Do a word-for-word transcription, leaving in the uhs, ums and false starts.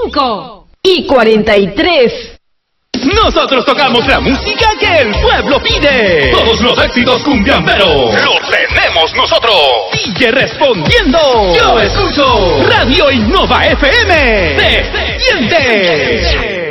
cinco y cuarenta y tres. Nosotros tocamos la música que el pueblo pide. Todos los éxitos cumbiamberos los tenemos nosotros. Sigue respondiendo. Yo escucho Radio Innova F M. Se siente.